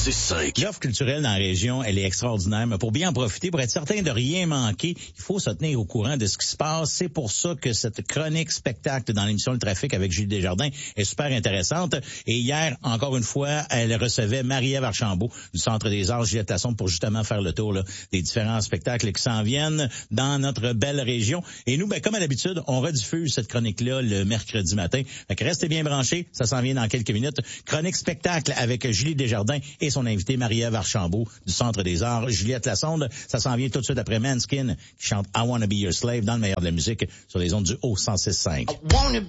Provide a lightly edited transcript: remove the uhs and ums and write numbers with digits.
106.5. L'offre culturelle dans la région, elle est extraordinaire, mais pour bien en profiter, pour être certain de rien manquer, il faut se tenir au courant de ce qui se passe. C'est pour ça que cette chronique spectacle dans l'émission Le Trafic avec Julie Desjardins est super intéressante. Et hier, encore une fois, elle recevait Marie-Ève Archambault du Centre des Arts Juliette Lassonde pour justement faire le tour là, des différents spectacles qui s'en viennent dans notre belle région. Et nous, comme à l'habitude, on rediffuse cette chronique-là le mercredi matin. Fait que restez bien branchés, ça s'en vient dans quelques minutes. Chronique spectacle avec Julie Desjardins et son invité Marie-Ève Archambault du Centre des Arts Juliette Lassonde. Ça s'en vient tout de suite après Manskin qui chante I Wanna Be Your Slave dans le meilleur de la musique sur les ondes du Haut 106.5.